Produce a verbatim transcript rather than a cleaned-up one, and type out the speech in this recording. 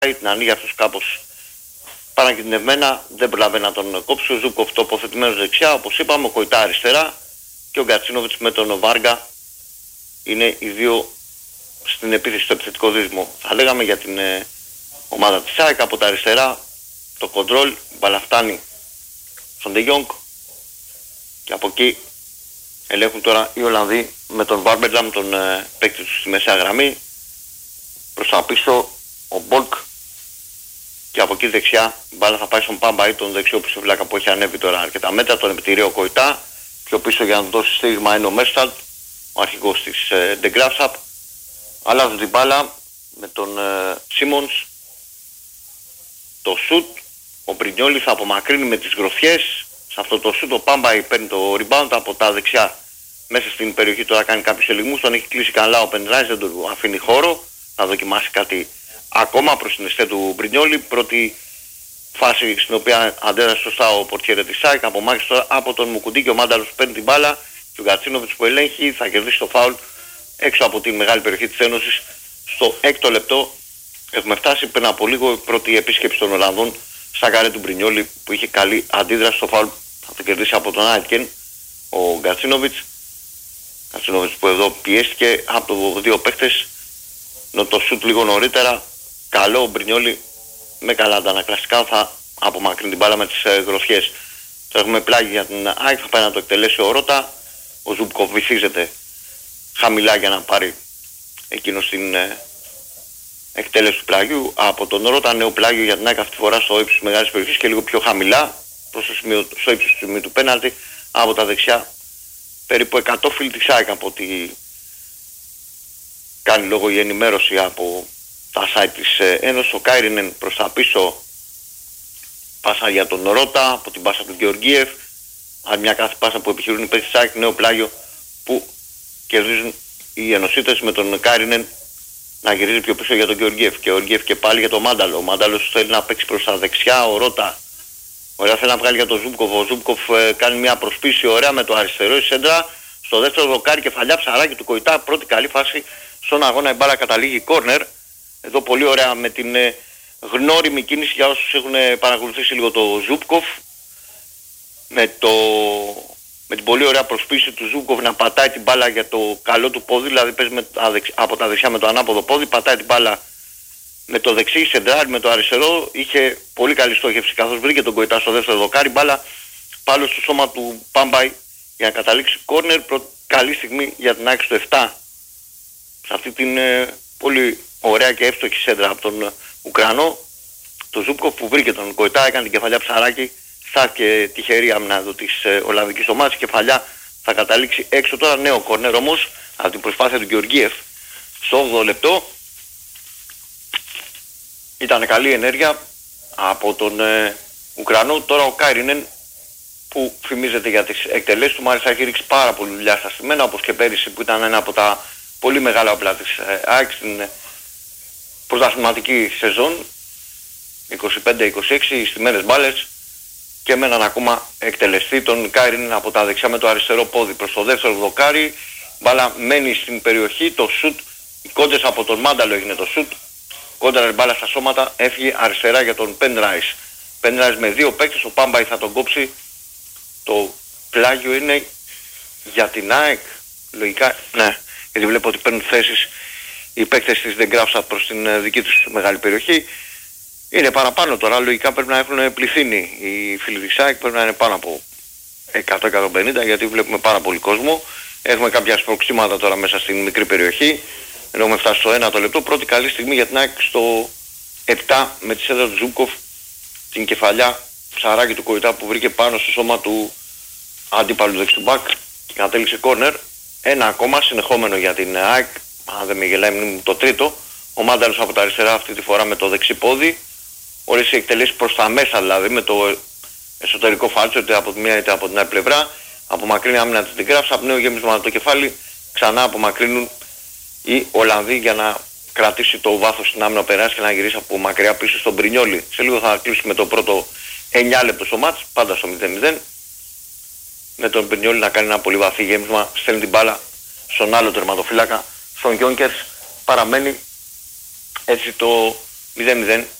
την ανοίγει αυτός κάπως παρακινδυνευμένα, δεν προλαβαίνει να τον κόψει. Ο Ζούμπκοφ τοποθετημένος δεξιά, όπως είπαμε, ο Κοϊτά αριστερά και ο Γκατσίνοβιτς με τον Βάργα είναι οι δύο στην επίθεση στο επιθετικό δίδυμο. Θα λέγαμε για την ε, ομάδα της ΑΕΚ από τα αριστερά, το κοντρόλ, μπαλαφτάνει στον Ντε Γιόνγκ και από εκεί ελέγχουν τώρα οι Ολλανδοί με τον Βάρμπερνταμ, τον ε, παίκτη του στη μεσαία γραμμή. Προς τα πίσω ο Μπολκ και από εκεί δεξιά η μπάλα θα πάει στον Πάμπαη, τον δεξιό πισωβλάκα που έχει ανέβει τώρα αρκετά μέτρα, τον επιτηρεί ο Κοϊτά. Πιο πίσω για να δώσει στήριγμα είναι ο Μέρσταλτ, ο αρχηγός της ε, Ντε Γκράφσαπ. Αλλάζουν την μπάλα με τον ε, Σίμονς, το σουτ, ο Μπρινιόλι θα απομακρύνει με τις γροθιές. Σε αυτό το σουτ ο Πάμπαη παίρνει το rebound από τα δεξιά μέσα στην περιοχή, τώρα κάνει κάποιους ελιγμούς, τον έχει κλείσει καλά ο Πεντράις, δεν του αφήνει χώρο, θα δοκιμάσει κάτι ακόμα προς την εστέ του Μπρινιόλι. Πρώτη φάση στην οποία αντέδρασε σωστά ο πορτιέρε της ΑΕΚ, απομάκρυνση τώρα από τον Μουκουντή και ο Μάνταλος παίρνει την μπάλα και ο Γκατσίνοβιτς που ελέγχει θα κερδίσει το φάουλ έξω από τη μεγάλη περιοχή της Ένωσης στο έκτο λεπτό. Έχουμε φτάσει πριν από λίγο η πρώτη επίσκεψη των Ολλανδών στα καρέ του Μπρινιόλι που είχε καλή αντίδραση στο φάουλ, θα το κερδίσει από τον Άιτκεν ο Γκατσίνοβιτς. Γκατσίνοβιτς που εδώ πιέστηκε από δύο παίχτες, ενώ το σουτ λίγο νωρίτερα καλό ο Μπρινιόλι με καλά αντανακλαστικά θα απομακρύνει την μπάλα με τις ε, γροθιές. Τώρα έχουμε πλάγι για την ΑΕΚ, θα πάει να το εκτελέσει ο Ρώτα, ο Ζούμπκοφ βυθίζεται χαμηλά για να πάρει εκείνο στην ε, εκτέλεση του πλάγιου. Από τον Ρώτα νέο πλάγιο για την ΑΕΚ αυτή τη φορά στο ύψος της μεγάλης περιοχής και λίγο πιο χαμηλά προς το σημείο, στο ύψος του σημείου του πέναλτι από τα δεξιά. Περίπου εκατό φίλοι της ΑΕΚ από ό,τι κάνει λόγο η ενημέρωση από τα site της ε, Ένωσης. Ο Κάιρινεν προς τα πίσω, πάσα για τον Ρώτα από την πάσα του Γεωργίευ. Αν μια κάθε πάσα που επιχειρούν οι παίκτες της ΑΕΚ, νέο πλάγιο που κερδίζουν οι ενωσίτες με τον Κάιρινεν να γυρίζει πιο πίσω για τον Γεωργίευ. Και ο Γεωργίευ και πάλι για τον Μάνταλο. Ο Μάνταλος θέλει να παίξει προς τα δεξιά, ο Ρώτα ωραία θέλει να βγάλει για τον Ζούμπκοφ. Ο Ζούμπκοφ ε, κάνει μια προσπίση ωραία με το αριστερό η σέντρα. Στο δεύτερο δοκάρι κεφαλιά ψαράκι του Κοϊτά, πρώτη καλή φάση στον αγώνα, η μπάλα καταλήγει κόρνερ. Εδώ πολύ ωραία με την ε, γνώριμη κίνηση για όσους έχουν ε, παρακολουθήσει λίγο το Ζούμπκοφ. Με, το, με την πολύ ωραία προσπίση του Ζούμπκοφ να πατάει την μπάλα για το καλό του πόδι, δηλαδή παίζει με, από τα δεξιά με το ανάποδο πόδι, πατάει την μπάλα με το δεξί, σεντράρι με το αριστερό. Είχε πολύ καλή στόχευση καθώς βρήκε τον Κοϊτά στο δεύτερο δοκάρι, μπάλα πάλι στο σώμα του Πάμπαη για να καταλήξει κόρνερ. Καλή στιγμή για την ΑΕΚ στο επτά σε αυτή την ε, πολύ ωραία και εύστοχη σέντρα από τον ε, Ουκρανό. Το Ζούμπκοφ που βρήκε τον Κοϊτά, έκανε την κεφαλιά ψαράκι, στάθηκε τυχερή άμυνα εδώ της ε, Ολλανδικής ομάδας. Η κεφαλιά θα καταλήξει έξω τώρα, νέο κόρνερ όμως από την προσπάθεια του Γεωργίευ στο όγδοο λεπτό. Ήταν καλή ενέργεια από τον ε, Ουκρανό. Τώρα ο Κάιρινεν που φημίζεται για τις εκτελέσεις του, μάλιστα έχει ρίξει πάρα πολύ δουλειά στα στημένα, όπως και πέρυσι που ήταν ένα από τα πολύ μεγάλα όπλα της ΑΕΚ στην πρωταθληματική σεζόν είκοσι πέντε είκοσι έξι, στημένες μπάλες και με έναν ακόμα εκτελεστή, τον Κάιριν από τα δεξιά με το αριστερό πόδι προς το δεύτερο δοκάρι. Μπάλα μένει στην περιοχή, το σουτ, οι κόντες από τον Μάνταλο έγινε το σουτ, κόντρα μπάλα στα σώματα, έφυγε αριστερά για τον Πεντράις. Πεντράις με δύο παίκτες, ο Πάμπαη θα τον κόψει. Το πλάγιο είναι για την ΑΕΚ, λογικά, ναι, γιατί βλέπω ότι παίρνουν θέσεις οι παίκτες της Ντε Γκράφσαπ προς την δική τους μεγάλη περιοχή. Είναι παραπάνω τώρα, λογικά πρέπει να έχουν πληθύνει οι φίλοι της ΑΕΚ, πρέπει να είναι πάνω από εκατό με εκατόν πενήντα, γιατί βλέπουμε πάρα πολύ κόσμο. Έχουμε κάποια σπροξήματα τώρα μέσα στην μικρή περιοχή, ενώ έχουμε φτάσει στο ένατο λεπτό. Πρώτη καλή στιγμή για την ΑΕΚ στο επτά με τη σέντρα του Ζούμπκοφ, την κεφαλιά ψαράκι του Κοϊτά που βρήκε πάνω στο σώμα του αντίπαλου δεξιού μπακ και κατέληξε κόρνερ. Ένα ακόμα συνεχόμενο για την ΑΕΚ, αν δεν με γελάει το τρίτο. Ο Μάνταλος από τα αριστερά αυτή τη φορά με το δεξί πόδι. Όλες οι εκτελέσεις προς τα μέσα, δηλαδή με το εσωτερικό φάλτσο είτε από τη μία είτε από την άλλη πλευρά. Απομακρύνει άμυνα της Ντε Γκράφσαπ, νέο γέμισμα το κεφάλι. Ξανά απομακρύνουν οι Ολλανδοί για να κρατήσει το βάθος στην άμυνα, περάσει και να γυρίσει από μακριά πίσω στον Μπρινιόλι. Σε λίγο θα κλείσουμε το πρώτο εννιά λεπτό στο μάτς, πάντα στο μηδέν μηδέν. Με τον Μπρινιόλι να κάνει ένα πολύ βαθύ γέμισμα, στέλνει την μπάλα στον άλλο τερματοφύλακα, στον Γιόνκερς. Παραμένει έτσι το μηδέν μηδέν.